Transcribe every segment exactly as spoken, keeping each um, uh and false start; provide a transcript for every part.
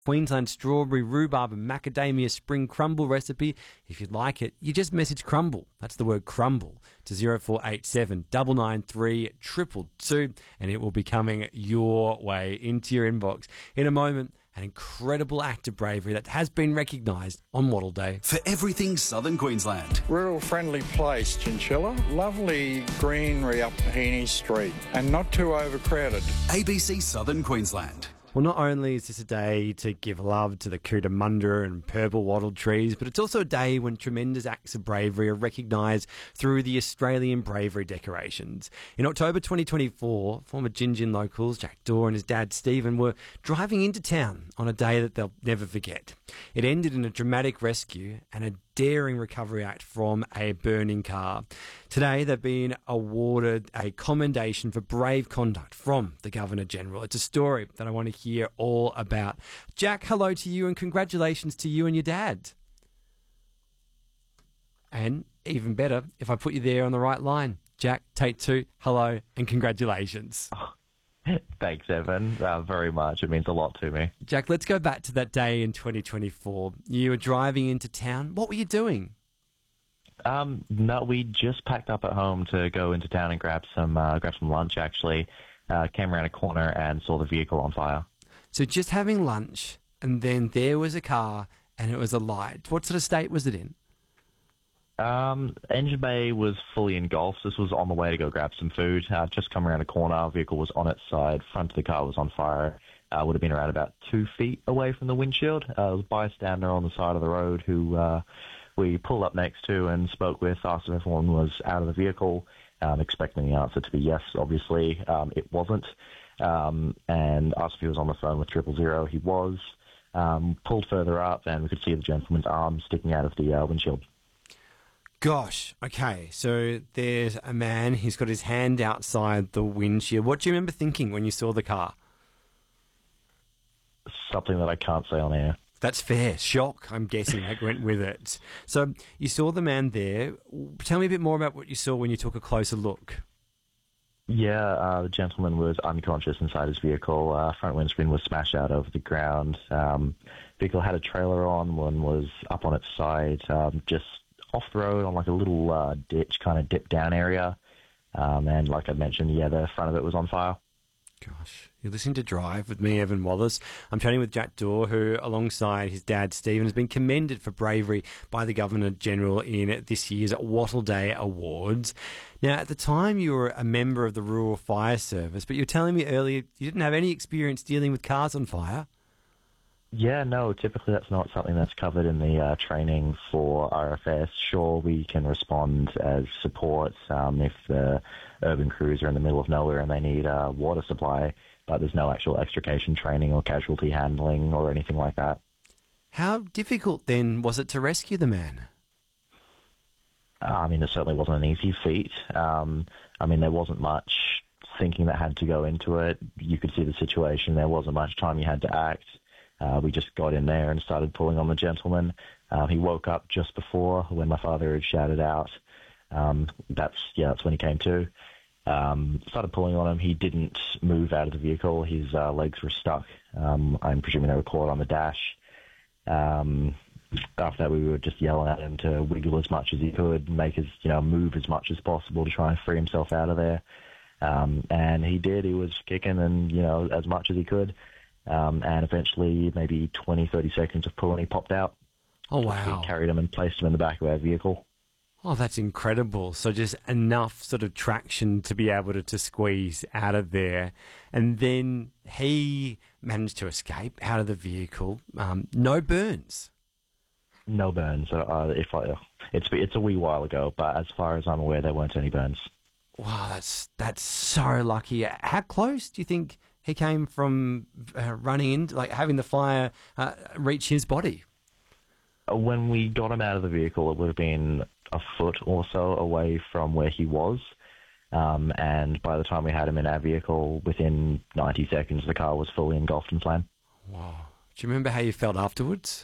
Queensland strawberry, rhubarb and macadamia spring crumble recipe. If you'd like it, you just message crumble. That's the word crumble to zero four eight seven nine nine three two two two and it will be coming your way into your inbox. In a moment, an incredible act of bravery that has been recognised on Wattle Day. For everything Southern Queensland. Rural friendly place, Chinchilla. Lovely greenery up Heaney Street and not too overcrowded. A B C Southern Queensland. Well, not only is this a day to give love to the Cootamundra and purple wattle trees, but it's also a day when tremendous acts of bravery are recognised through the Australian Bravery Decorations. In October twenty twenty-four, former Gingin locals Jack Dorr and his dad Stephen were driving into town on a day that they'll never forget. It ended in a dramatic rescue and a daring recovery act from a burning car. Today, they've been awarded a commendation for brave conduct from the Governor-General. It's a story that I want to hear all about. Jack, hello to you and congratulations to you and your dad. And even better, if I put you there on the right line. Jack, take two, hello and congratulations. Oh, thanks, Evan, uh, very much. It means a lot to me. Jack, let's go back to that day in twenty twenty-four. You were driving into town. What were you doing? Um, no, we just packed up at home to go into town and grab some uh, grab some lunch, actually. Uh, came around a corner and saw the vehicle on fire. So just having lunch, and then there was a car, and it was alight. What sort of state was it in? Um, engine bay was fully engulfed. This was on the way to go grab some food. Uh, just come around a corner, vehicle was on its side, front of the car was on fire. Uh, would have been around about two feet away from the windshield. Uh, there was a bystander on the side of the road who uh, we pulled up next to and spoke with, asked if everyone was out of the vehicle, um, expecting the answer to be yes, obviously. Um, it wasn't. Um, and asked if he was on the phone with triple zero. He was. Um, pulled further up and we could see the gentleman's arm sticking out of the uh, windshield. Gosh, okay, so there's a man, he's got his hand outside the windshield. What do you remember thinking when you saw the car? Something that I can't say on air. That's fair. Shock, I'm guessing, that went with it. So you saw the man there. Tell me a bit more about what you saw when you took a closer look. Yeah, uh, the gentleman was unconscious inside his vehicle. Uh, front windscreen was smashed out over the ground. Um, vehicle had a trailer on. One was up on its side, um, just off the road on like a little uh, ditch kind of dip down area. Um, and like I mentioned, yeah, the front of it was on fire. Gosh, you're listening to Drive with me, Evan Wallace. I'm chatting with Jack Dorr, who, alongside his dad, Stephen, has been commended for bravery by the Governor-General in this year's Wattle Day Awards. Now, at the time, you were a member of the Rural Fire Service, but you were telling me earlier you didn't have any experience dealing with cars on fire. Yeah, no, typically that's not something that's covered in the uh, training for R F S. Sure, we can respond as support um, if the urban crews are in the middle of nowhere and they need uh, water supply, but there's no actual extrication training or casualty handling or anything like that. How difficult, then, was it to rescue the man? Uh, I mean, it certainly wasn't an easy feat. Um, I mean, there wasn't much thinking that had to go into it. You could see the situation. There wasn't much time you had to act. Uh, we just got in there and started pulling on the gentleman. Uh, he woke up just before when my father had shouted out. Um, that's, yeah, that's when he came to. Um, started pulling on him. He didn't move out of the vehicle. His uh, legs were stuck. Um, I'm presuming they were caught on the dash. Um, after that, we were just yelling at him to wiggle as much as he could, make his, you know, move as much as possible to try and free himself out of there. Um, and he did. He was kicking and, you know, as much as he could. Um, and eventually, maybe twenty, thirty seconds of pulling, he popped out. Oh, wow. We carried him and placed him in the back of our vehicle. Oh, that's incredible. So just enough sort of traction to be able to, to squeeze out of there. And then he managed to escape out of the vehicle. Um, no burns. No burns. Uh, if I, it's, it's a wee while ago, but as far as I'm aware, there weren't any burns. Wow, that's, that's so lucky. How close do you think he came from uh, running in, like having the fire uh, reach his body? When we got him out of the vehicle, it would have been a foot or so away from where he was. Um, and by the time we had him in our vehicle, within ninety seconds, the car was fully engulfed in flame. Wow. Do you remember how you felt afterwards?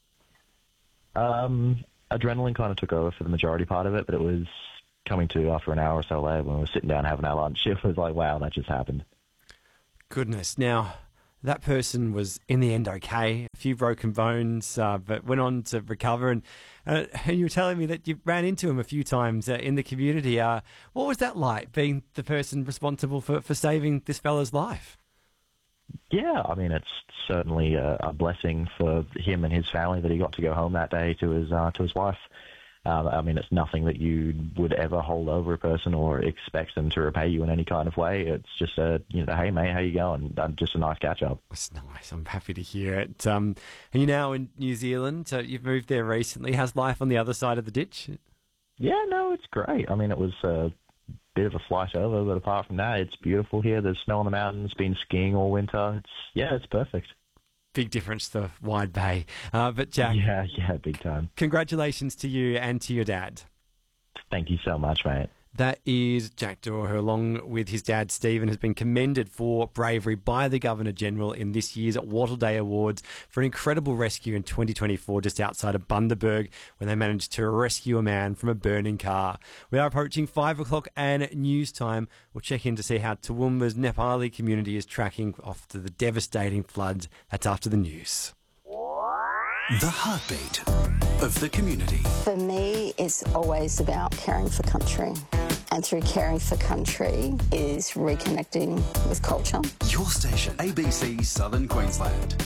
Um, adrenaline kind of took over for the majority part of it, but it was coming to after an hour or so later when we were sitting down having our lunch. It was like, wow, that just happened. Goodness. Now, That person was in the end okay, a few broken bones, uh, but went on to recover. And, uh, and you were telling me that you ran into him a few times uh, in the community. Uh, what was that like, being the person responsible for, for saving this fella's life? Yeah, I mean, it's certainly a, a blessing for him and his family that he got to go home that day to his uh, to his wife. Um, I mean, it's nothing that you would ever hold over a person or expect them to repay you in any kind of way. It's just a, you know, hey, mate, how you going? Uh, just a nice catch-up. It's nice. I'm happy to hear it. Um, and you're now in New Zealand, so you've moved there recently. How's life on the other side of the ditch? Yeah, no, it's great. I mean, it was a bit of a flight over, but apart from that, it's beautiful here. There's snow on the mountains, been skiing all winter. It's Yeah, it's perfect. Big difference to Wide Bay. Uh, but Jack, yeah, yeah, big time. Congratulations to you and to your dad. Thank you so much, mate. That is Jack Doerr, who along with his dad Stephen has been commended for bravery by the Governor-General in this year's Wattle Day Awards for an incredible rescue in twenty twenty-four just outside of Bundaberg when they managed to rescue a man from a burning car. We are approaching five o'clock and news time. We'll check in to see how Toowoomba's Nepali community is tracking after the devastating floods. That's after the news. The heartbeat of the community. For me, it's always about caring for country. And through caring for country is reconnecting with culture. Your station, A B C Southern Queensland.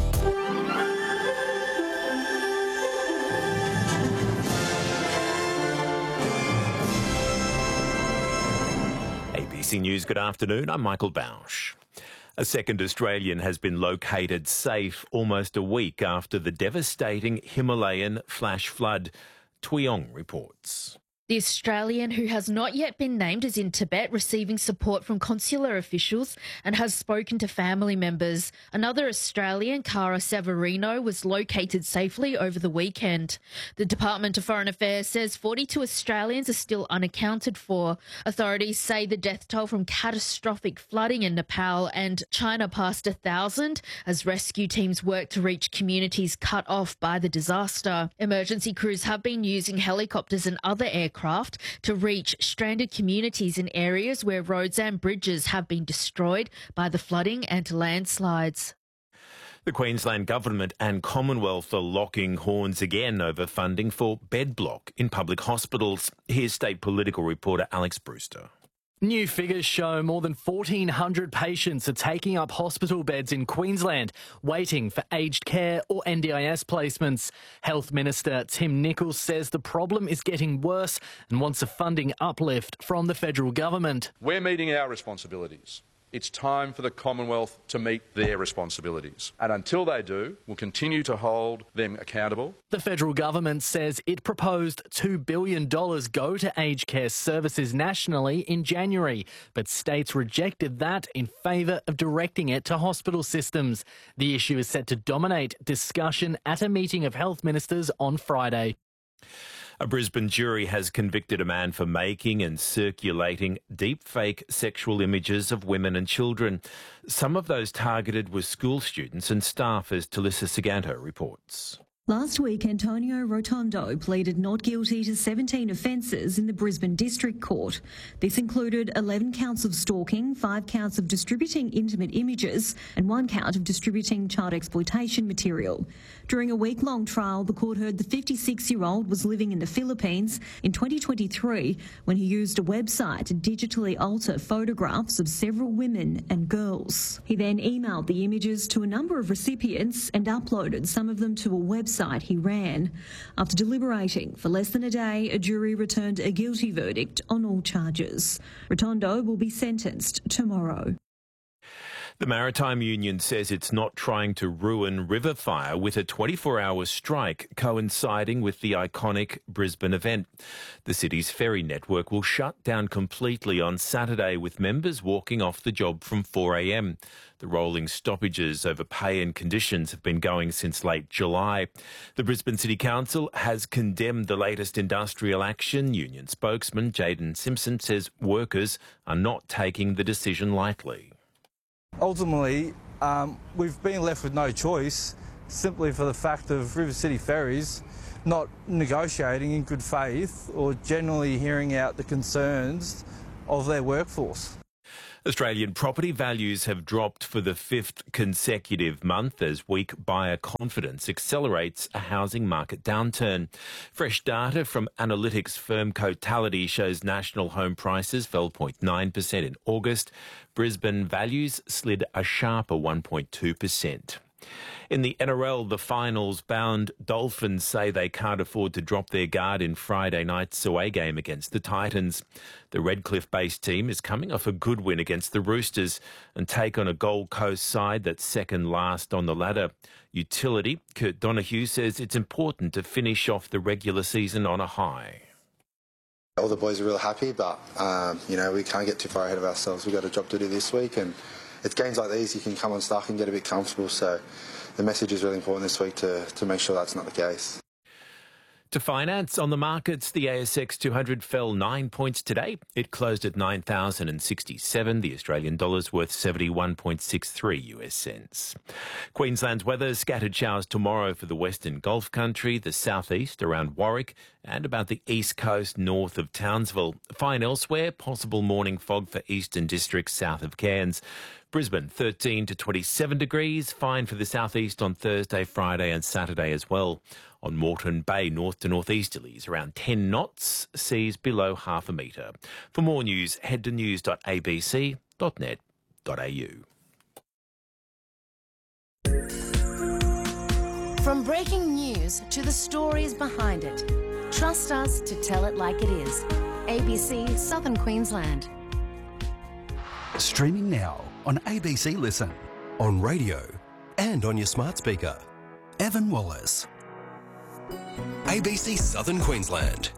A B C News, good afternoon. I'm Michael Bausch. A second Australian has been located safe almost a week after the devastating Himalayan flash flood. Tuyong reports. The Australian, who has not yet been named, is in Tibet receiving support from consular officials and has spoken to family members. Another Australian, Cara Severino, was located safely over the weekend. The Department of Foreign Affairs says forty-two Australians are still unaccounted for. Authorities say the death toll from catastrophic flooding in Nepal and China passed a thousand as rescue teams work to reach communities cut off by the disaster. Emergency crews have been using helicopters and other aircraft to reach stranded communities in areas where roads and bridges have been destroyed by the flooding and landslides. The Queensland Government and Commonwealth are locking horns again over funding for bed block in public hospitals. Here's state political reporter Alex Brewster. New figures show more than fourteen hundred patients are taking up hospital beds in Queensland, waiting for aged care or N D I S placements. Health Minister Tim Nicholls says the problem is getting worse and wants a funding uplift from the federal government. We're meeting our responsibilities. It's time for the Commonwealth to meet their responsibilities. And until they do, we'll continue to hold them accountable. The federal government says it proposed two billion dollars go to aged care services nationally in January, but states rejected that in favour of directing it to hospital systems. The issue is set to dominate discussion at a meeting of health ministers on Friday. A Brisbane jury has convicted a man for making and circulating deepfake sexual images of women and children. Some of those targeted were school students and staff, as Talissa Saganto reports. Last week, Antonio Rotondo pleaded not guilty to seventeen offences in the Brisbane District Court. This included eleven counts of stalking, five counts of distributing intimate images and one count of distributing child exploitation material. During a week-long trial, the court heard the fifty-six-year-old was living in the Philippines in twenty twenty-three when he used a website to digitally alter photographs of several women and girls. He then emailed the images to a number of recipients and uploaded some of them to a website he ran. After deliberating for less than a day, a jury returned a guilty verdict on all charges. Rotondo will be sentenced tomorrow. The Maritime Union says it's not trying to ruin Riverfire with a twenty-four hour strike coinciding with the iconic Brisbane event. The city's ferry network will shut down completely on Saturday, with members walking off the job from four a m. The rolling stoppages over pay and conditions have been going since late July. The Brisbane City Council has condemned the latest industrial action. Union spokesman Jaden Simpson says workers are not taking the decision lightly. Ultimately, um, we've been left with no choice simply for the fact of River City Ferries not negotiating in good faith or generally hearing out the concerns of their workforce. Australian property values have dropped for the fifth consecutive month as weak buyer confidence accelerates a housing market downturn. Fresh data from analytics firm Cotality shows national home prices fell zero point nine percent in August. Brisbane values slid a sharper one point two percent. In the N R L, the finals-bound Dolphins say they can't afford to drop their guard in Friday night's away game against the Titans. The Redcliffe-based team is coming off a good win against the Roosters and take on a Gold Coast side that's second last on the ladder. Utility, Kurt Donahue, says it's important to finish off the regular season on a high. All the boys are real happy, but, um, you know, we can't get too far ahead of ourselves. We've got a job to do this week, and it's games like these you can come unstuck and get a bit comfortable, so the message is really important this week to, to make sure that's not the case. To finance, on the markets, the A S X two hundred fell nine points today. It closed at nine thousand sixty-seven. The Australian dollar's worth seventy-one point six three U S cents. Queensland's weather, scattered showers tomorrow for the western Gulf country, the southeast around Warwick, and about the east coast north of Townsville. Fine elsewhere, possible morning fog for eastern districts south of Cairns. Brisbane, thirteen to twenty-seven degrees. Fine for the southeast on Thursday, Friday and Saturday as well. On Moreton Bay, north to northeasterlies, around ten knots, seas below half a metre. For more news, head to news dot a b c dot net dot a u. From breaking news to the stories behind it, trust us to tell it like it is. A B C Southern Queensland. Streaming now on A B C Listen, on radio and on your smart speaker. Evan Wallace. A B C Southern Queensland.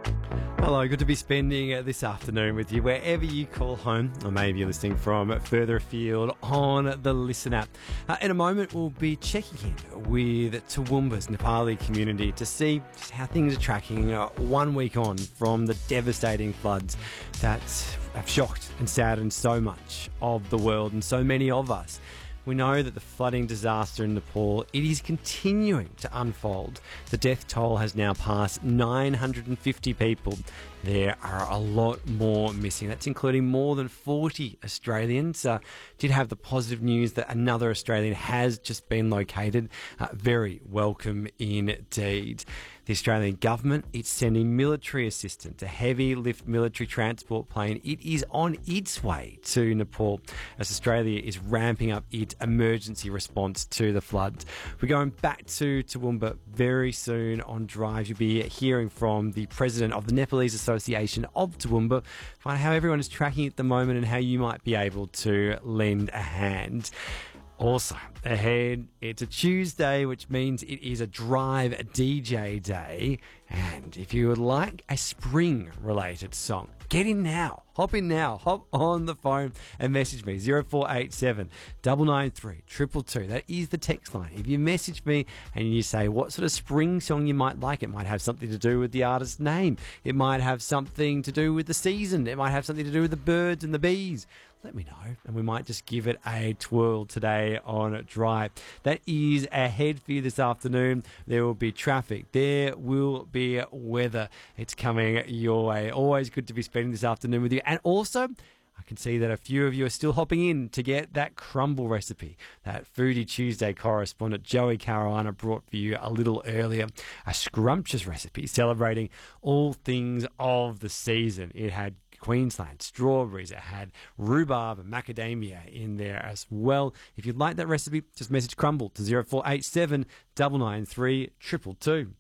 Hello, good to be spending uh, this afternoon with you wherever you call home, or maybe you're listening from further afield on the Listen app. Uh, in a moment, we'll be checking in with Toowoomba's Nepali community to see just how things are tracking uh, one week on from the devastating floods that have shocked and saddened so much of the world and so many of us. We know that the flooding disaster in Nepal, it is continuing to unfold. The death toll has now passed nine hundred fifty people. There are a lot more missing. That's including more than forty Australians. Uh, did have the positive news that another Australian has just been located. Uh, very welcome indeed. The Australian government, it's sending military assistance, a heavy lift military transport plane. It is on its way to Nepal as Australia is ramping up its emergency response to the floods. We're going back to Toowoomba very soon on Drive. You'll be hearing from the president of the Nepalese Association of Toowoomba, find out how everyone is tracking at the moment and how you might be able to lend a hand. Also, ahead, it's a Tuesday, which means it is a Drive D J day. And if you would like a spring-related song, get in now. Hop in now. Hop on the phone and message me. zero four eight seven, nine nine three, two two two. That is the text line. If you message me and you say what sort of spring song you might like, it might have something to do with the artist's name. It might have something to do with the season. It might have something to do with the birds and the bees. Let me know, and we might just give it a twirl today on Drive. That is ahead for you this afternoon. There will be traffic. There will be weather. It's coming your way. Always good to be spending this afternoon with you. And also, I can see that a few of you are still hopping in to get that crumble recipe that Foodie Tuesday correspondent Joey Carolina brought for you a little earlier. A scrumptious recipe celebrating all things of the season. It had Queensland strawberries, it had rhubarb and macadamia in there as well. If you'd like that recipe, just message Crumble to zero four eight seven, nine nine three, two two two.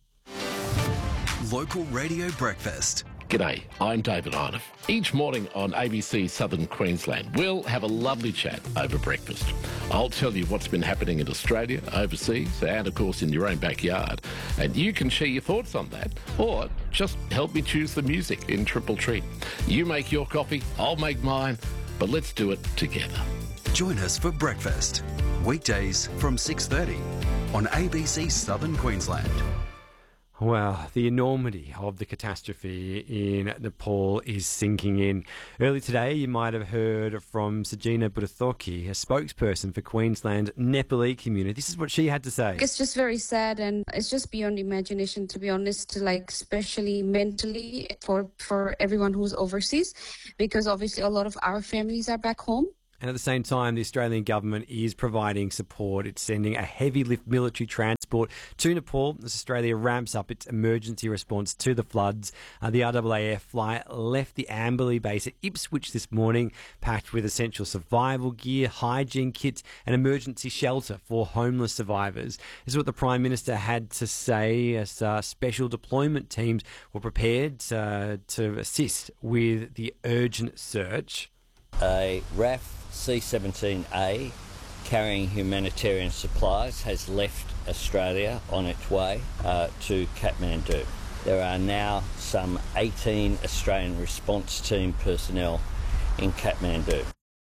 Local Radio Breakfast. G'day, I'm David Arnoff. Each morning on A B C Southern Queensland, we'll have a lovely chat over breakfast. I'll tell you what's been happening in Australia, overseas, and of course in your own backyard. And you can share your thoughts on that, or just help me choose the music in Triple Treat. You make your coffee, I'll make mine, but let's do it together. Join us for breakfast, weekdays from six thirty on A B C Southern Queensland. Well, the enormity of the catastrophe in Nepal is sinking in. Early today, you might have heard from Sajina Buddhathoki, a spokesperson for Queensland Nepali community. This is what she had to say. It's just very sad, and it's just beyond imagination, to be honest, like especially mentally for, for everyone who's overseas, because obviously a lot of our families are back home. And at the same time, the Australian government is providing support. It's sending a heavy lift military transport to Nepal as Australia ramps up its emergency response to the floods. Uh, the R A A F flight left the Amberley base at Ipswich this morning, packed with essential survival gear, hygiene kits and emergency shelter for homeless survivors. This is what the Prime Minister had to say as uh, special deployment teams were prepared uh, to assist with the urgent search. A R A F C seventeen A carrying humanitarian supplies has left Australia on its way uh, to Kathmandu. There are now some eighteen Australian response team personnel in Kathmandu.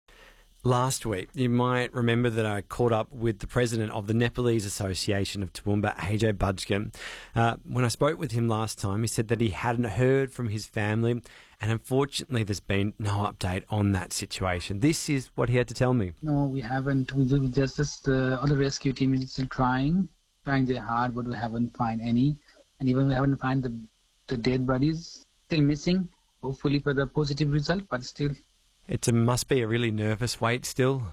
Last week, you might remember that I caught up with the president of the Nepalese Association of Toowoomba, Ajay Bajgan. Uh, when I spoke with him last time, he said that he hadn't heard from his family, and unfortunately there's been no update on that situation. This is what he had to tell me. No, we haven't. We just, just uh, all the rescue team is still trying, trying their hard, but we haven't found any. And even we haven't found the, the dead bodies, still missing, hopefully for the positive result, but still. It must be a really nervous wait still.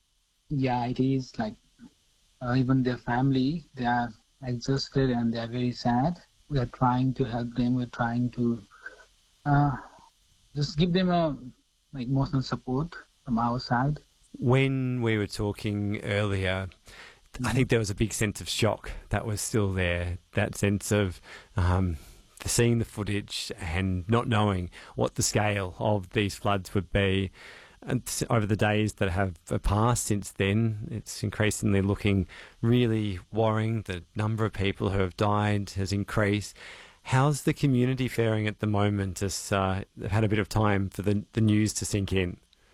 Yeah, it is. Like uh, even their family, they are exhausted and they are very sad. We are trying to help them. We're trying to uh, just give them a like emotional support from our side. When we were talking earlier, I think there was a big sense of shock that was still there. That sense of um, seeing the footage and not knowing what the scale of these floods would be. And over the days that have passed since then, it's increasingly looking really worrying. The number of people who have died has increased. How's the community faring at the moment as uh, they've had a bit of time for the, the news to sink in?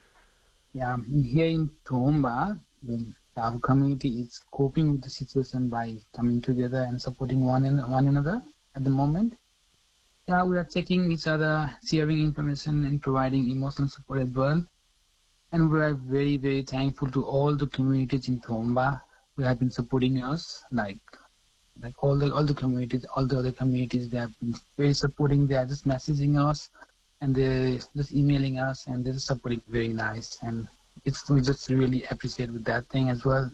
Yeah, here in Toowoomba, our community is coping with the situation by coming together and supporting one, and, one another at the moment. Yeah, we are checking each other, sharing information and providing emotional support as well. And we are very, very thankful to all the communities in Toowoomba who have been supporting us. Like, like all the all the communities, all the other communities, they have been very supporting. They are just messaging us, and they're just emailing us, and they're just supporting very nice. And it's we just really appreciate with that thing as well.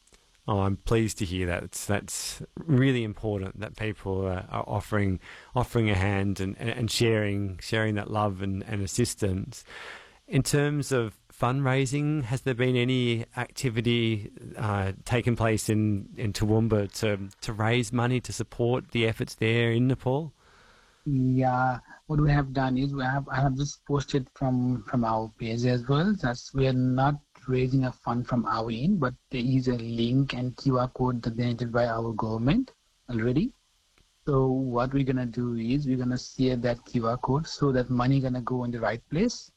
Oh, I'm pleased to hear that. It's, that's really important that people uh, are offering offering a hand and, and, and sharing sharing that love and, and assistance. In terms of fundraising, has there been any activity uh, taken place in, in Toowoomba to, to raise money to support the efforts there in Nepal? Yeah, what we have done is we have I have just posted from, from our page as well. That's we are not raising a fund from our end, but there is a link and Q R code that donated by our government already. So what we're gonna do is we're gonna share that Q R code so that money gonna go in the right place.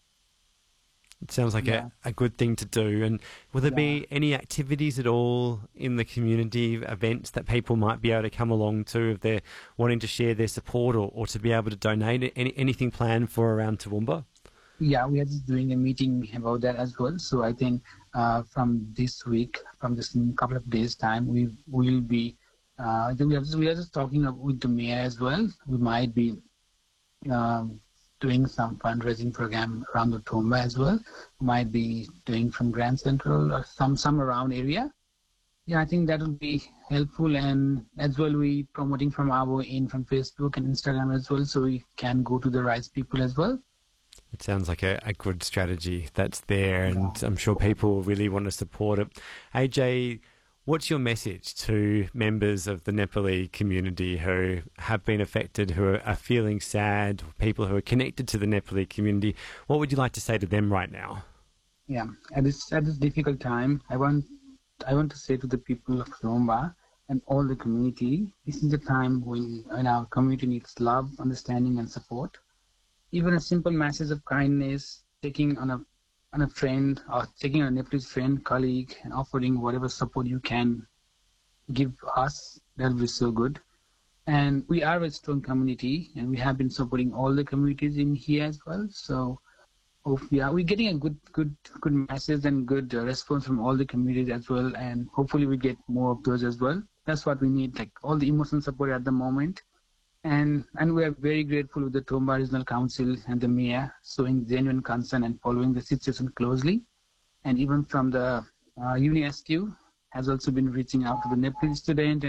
It sounds like yeah. a, a good thing to do. And will there yeah. be any activities at all in the community, events that people might be able to come along to if they're wanting to share their support or, or to be able to donate? Any, anything planned for around Toowoomba? Yeah, we are just doing a meeting about that as well. So I think uh, from this week, from this couple of days' time, we will be, uh, we are just, we are just talking with the mayor as well. We might be um, doing some fundraising program around the Toowoomba as well. We might be doing from Grand Central or some, some around area. Yeah, I think that will be helpful. And as well, we promoting from our end, from Facebook and Instagram as well, so we can go to the right people as well. It sounds like a, a good strategy that's there, and I'm sure people really want to support it. Ajay, what's your message to members of the Nepali community who have been affected, who are feeling sad, people who are connected to the Nepali community? What would you like to say to them right now? Yeah, at this at this difficult time, I want I want to say to the people of Toowoomba and all the community, this is the time when, when our community needs love, understanding, and support. Even a simple message of kindness, taking on a on a friend or taking on a Nepalese friend, colleague, and offering whatever support you can give us, that will be so good. And we are a strong community, and we have been supporting all the communities in here as well. So, oh, yeah, we're getting a good, good, good message and good uh, response from all the communities as well. And hopefully, we get more of those as well. That's what we need, like all the emotional support at the moment. And and we are very grateful with the Tomba Regional Council and the mayor showing genuine concern and following the situation closely. And even from the uh, UniSQ has also been reaching out to the Nepalese student